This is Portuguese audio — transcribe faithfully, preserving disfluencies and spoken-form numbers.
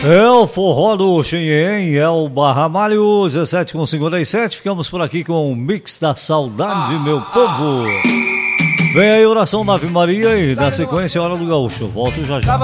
É o forró do Xinhen, é o Barramalho, dezessete com cinquenta e sete. Ficamos por aqui com o Mix da Saudade, meu povo. Vem aí, oração da Ave Maria e na sequência, Hora do Gaúcho. Volto já já.